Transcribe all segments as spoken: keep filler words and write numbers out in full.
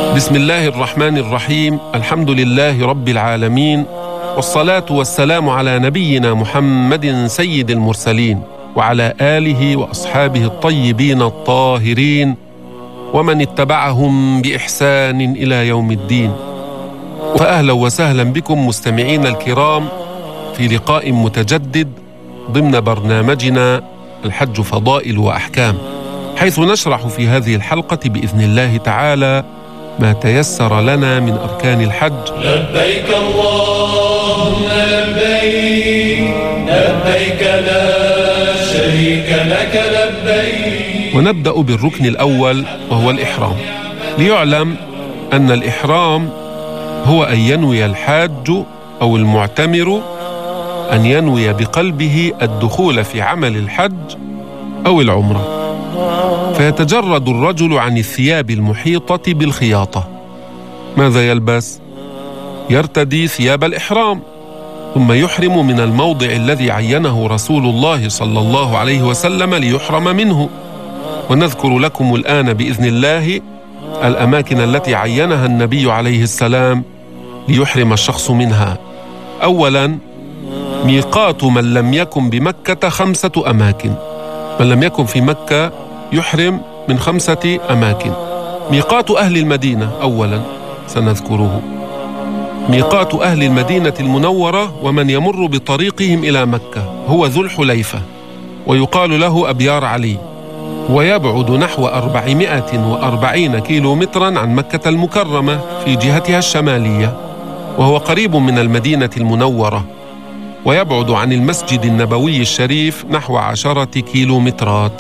بسم الله الرحمن الرحيم. الحمد لله رب العالمين، والصلاة والسلام على نبينا محمد سيد المرسلين وعلى آله وأصحابه الطيبين الطاهرين ومن اتبعهم بإحسان إلى يوم الدين. فأهلا وسهلا بكم مستمعين الكرام في لقاء متجدد ضمن برنامجنا الحج فضائل وأحكام، حيث نشرح في هذه الحلقة بإذن الله تعالى ما تيسر لنا من أركان الحج. لبيك اللهم لبيك، لبيك لا شريك لك لبيك. ونبدأ بالركن الأول وهو الإحرام. ليعلم أن الإحرام هو أن ينوي الحاج أو المعتمر أن ينوي بقلبه الدخول في عمل الحج أو العمرة، فيتجرد الرجل عن الثياب المحيطة بالخياطة. ماذا يلبس؟ يرتدي ثياب الإحرام، ثم يحرم من الموضع الذي عينه رسول الله صلى الله عليه وسلم ليحرم منه. ونذكر لكم الآن بإذن الله الأماكن التي عينها النبي عليه السلام ليحرم الشخص منها. أولا، ميقات من لم يكن بمكة خمسة أماكن. من لم يكن في مكة يحرم من خمسة أماكن. ميقات أهل المدينة أولا سنذكره. ميقات أهل المدينة المنورة ومن يمر بطريقهم إلى مكة هو ذو الحليفة، ويقال له أبيار علي، ويبعد نحو أربعمائة وأربعين كيلو مترا عن مكة المكرمة في جهتها الشمالية، وهو قريب من المدينة المنورة، ويبعد عن المسجد النبوي الشريف نحو عشرة كيلو مترات.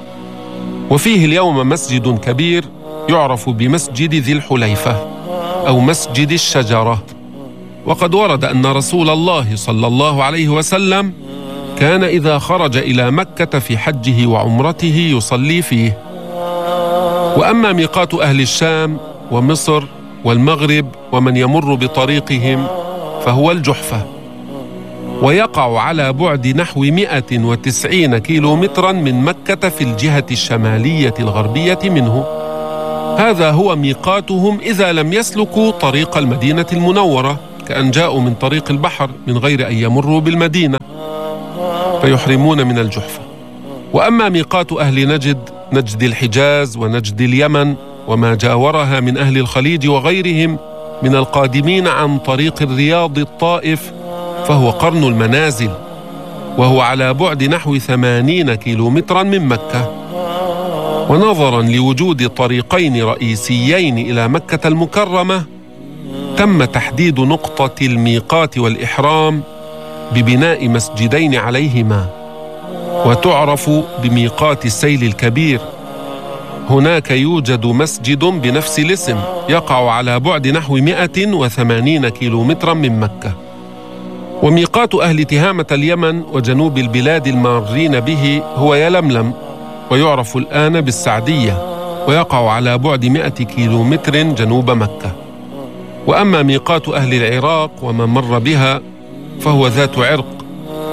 وفيه اليوم مسجد كبير يعرف بمسجد ذي الحليفة أو مسجد الشجرة. وقد ورد أن رسول الله صلى الله عليه وسلم كان إذا خرج إلى مكة في حجه وعمرته يصلي فيه. وأما ميقات أهل الشام ومصر والمغرب ومن يمر بطريقهم فهو الجحفة، ويقع على بعد نحو مئة وتسعين كيلو مترا من مكة في الجهة الشمالية الغربية منه. هذا هو ميقاتهم إذا لم يسلكوا طريق المدينة المنورة، كأن جاءوا من طريق البحر من غير أن يمروا بالمدينة فيحرمون من الجحفة. وأما ميقات أهل نجد، نجد الحجاز ونجد اليمن وما جاورها من أهل الخليج وغيرهم من القادمين عن طريق الرياض الطائف، فهو قرن المنازل، وهو على بعد نحو ثمانين كيلو مترا من مكة. ونظرا لوجود طريقين رئيسيين إلى مكة المكرمة، تم تحديد نقطة الميقات والإحرام ببناء مسجدين عليهما، وتعرف بميقات السيل الكبير. هناك يوجد مسجد بنفس الاسم يقع على بعد نحو مئة وثمانين كيلو مترا من مكة. وميقات أهل تهامة اليمن وجنوب البلاد المارين به هو يلملم، ويعرف الآن بالسعدية، ويقع على بعد مئة كيلو متر جنوب مكة. وأما ميقات أهل العراق ومن مر بها فهو ذات عرق،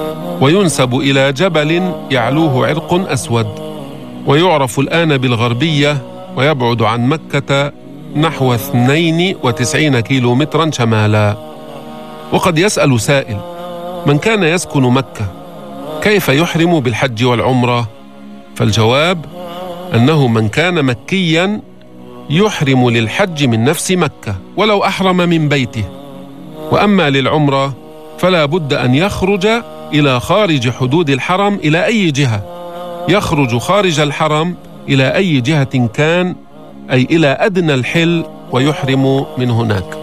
وينسب إلى جبل يعلوه عرق أسود، ويعرف الآن بالغربية، ويبعد عن مكة نحو اثنين وتسعين كيلو مترا شمالا. وقد يسأل سائل: من كان يسكن مكة كيف يحرم بالحج والعمرة؟ فالجواب أنه من كان مكيا يحرم للحج من نفس مكة ولو أحرم من بيته. وأما للعمرة فلا بد أن يخرج إلى خارج حدود الحرم إلى أي جهة، يخرج خارج الحرم إلى أي جهة كان، أي إلى أدنى الحل، ويحرم من هناك.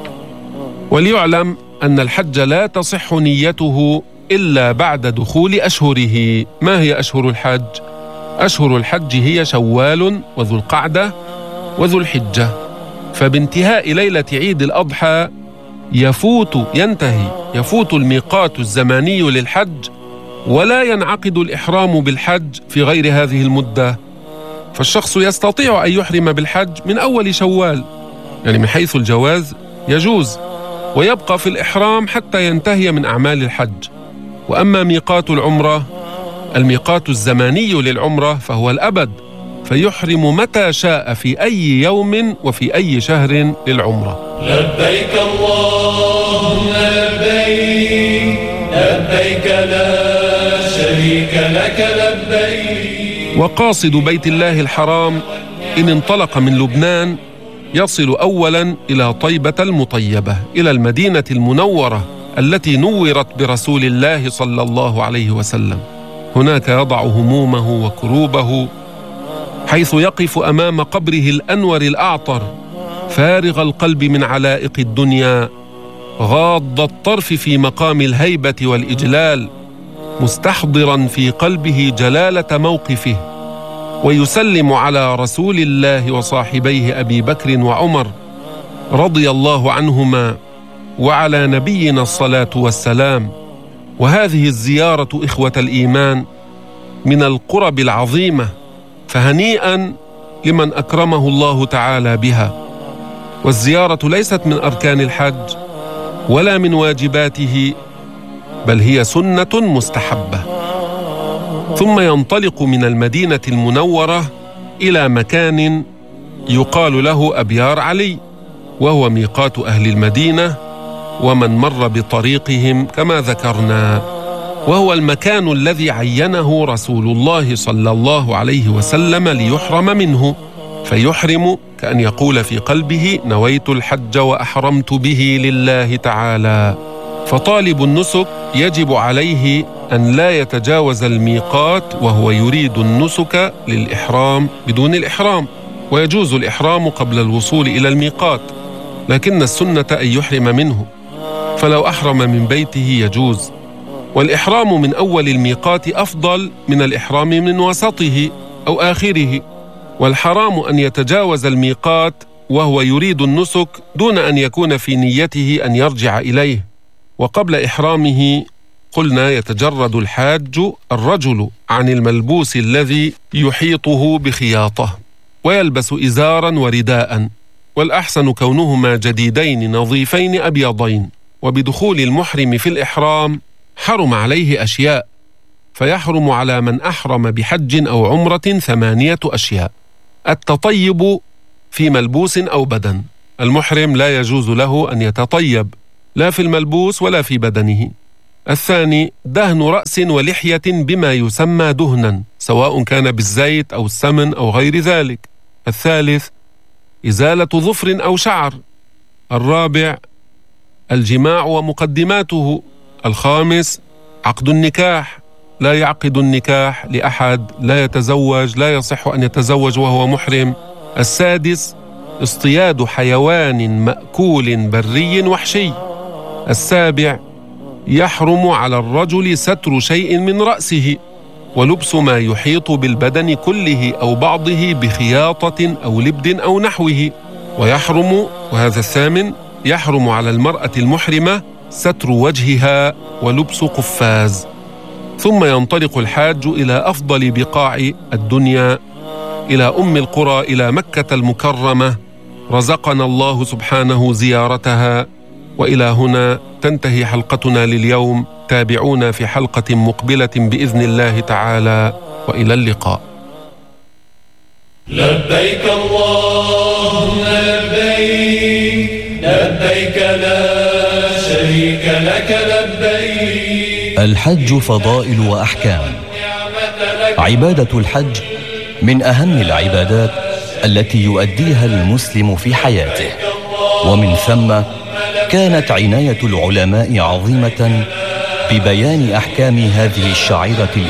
وليعلم أن الحج لا تصح نيته إلا بعد دخول أشهره. ما هي أشهر الحج؟ أشهر الحج هي شوال وذو القعدة وذو الحجة. فبانتهاء ليلة عيد الأضحى يفوت ينتهي يفوت الميقات الزماني للحج، ولا ينعقد الإحرام بالحج في غير هذه المدة. فالشخص يستطيع أن يحرم بالحج من أول شوال، يعني من حيث الجواز يجوز، ويبقى في الإحرام حتى ينتهي من أعمال الحج. وأما ميقات العمرة، الميقات الزماني للعمرة فهو الأبد، فيحرم متى شاء في أي يوم وفي أي شهر للعمرة. لبيك اللهم لبيك لبيك لا شريك لك لبيك. وقاصد بيت الله الحرام إن انطلق من لبنان يصل أولا إلى طيبة المطيبة، إلى المدينة المنورة التي نورت برسول الله صلى الله عليه وسلم. هناك يضع همومه وكروبه، حيث يقف أمام قبره الأنور الأعطر، فارغ القلب من علائق الدنيا، غاض الطرف في مقام الهيبة والإجلال، مستحضرا في قلبه جلالة موقفه، ويسلم على رسول الله وصاحبيه أبي بكر وعمر رضي الله عنهما، وعلى نبينا الصلاة والسلام. وهذه الزيارة إخوة الإيمان من القرب العظيمة، فهنيئا لمن أكرمه الله تعالى بها. والزيارة ليست من أركان الحج ولا من واجباته، بل هي سنة مستحبة. ثم ينطلق من المدينة المنورة إلى مكان يقال له أبيار علي، وهو ميقات أهل المدينة ومن مر بطريقهم كما ذكرنا، وهو المكان الذي عينه رسول الله صلى الله عليه وسلم ليحرم منه، فيحرم كأن يقول في قلبه: نويت الحج وأحرمت به لله تعالى. فطالب النسك يجب عليه أن لا يتجاوز الميقات وهو يريد النسك للإحرام بدون الإحرام، ويجوز الإحرام قبل الوصول إلى الميقات، لكن السنة أن يحرم منه، فلو أحرم من بيته يجوز. والإحرام من أول الميقات أفضل من الإحرام من وسطه أو آخره، والحرام أن يتجاوز الميقات وهو يريد النسك دون أن يكون في نيته أن يرجع إليه. وقبل إحرامه قلنا يتجرد الحاج الرجل عن الملبوس الذي يحيطه بخياطة، ويلبس إزارا ورداء، والأحسن كونهما جديدين نظيفين أبيضين. وبدخول المحرم في الإحرام حرم عليه أشياء، فيحرم على من أحرم بحج أو عمرة ثمانية أشياء: التطيب في ملبوس أو بدن، المحرم لا يجوز له أن يتطيب لا في الملبوس ولا في بدنه. الثاني دهن رأس ولحية بما يسمى دهنا، سواء كان بالزيت أو السمن أو غير ذلك. الثالث إزالة ظفر أو شعر. الرابع الجماع ومقدماته. الخامس عقد النكاح، لا يعقد النكاح لأحد، لا يتزوج، لا يصح أن يتزوج وهو محرم. السادس اصطياد حيوان مأكول بري وحشي. السابع يحرم على الرجل ستر شيء من رأسه، ولبس ما يحيط بالبدن كله أو بعضه بخياطة أو لبد أو نحوه. ويحرم، وهذا الثامن، يحرم على المرأة المحرمة ستر وجهها ولبس قفاز. ثم ينطلق الحاج إلى أفضل بقاع الدنيا، إلى أم القرى، إلى مكة المكرمة، رزقنا الله سبحانه زيارتها. وإلى هنا تنتهي حلقتنا لليوم. تابعونا في حلقة مقبلة بإذن الله تعالى، وإلى اللقاء. لبيك اللهم لبيك لبيك لا شريك لك لبيك. الحج فضائل وأحكام. عبادة الحج من أهم العبادات التي يؤديها المسلم في حياته، ومن ثم كانت عناية العلماء عظيمة ببيان أحكام هذه الشعيرة